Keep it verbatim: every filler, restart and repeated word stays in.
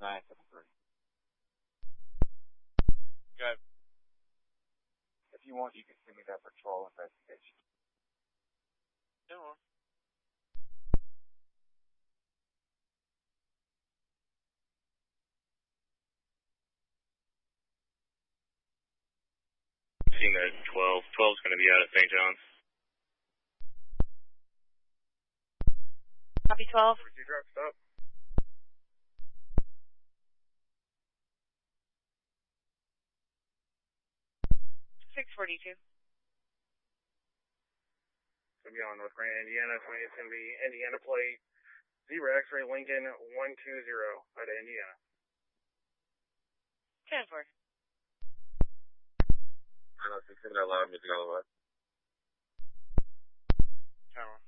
nine seven three. Good. If you want, you can send me that patrol investigation. No. Seeing that twelve. twelve's going to be out at Saint John's. Copy twelve. Two trucks, stop. six forty-two. It's going to be on North Grand, Indiana. So it's going to be Indiana plate zero X-ray Lincoln one two zero out of Indiana. ten four. I don't know if you that loud music all the way. Camera.